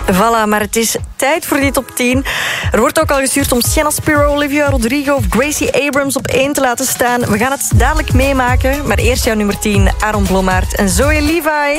Voilà, maar het is tijd voor die top 10. Er wordt ook al gestuurd om Sienna Spiro, Olivia Rodrigo of Gracie Abrams op 1 te laten staan. We gaan het dadelijk meemaken. Maar eerst jouw nummer 10, Aaron Blommaert en Zoe Levi.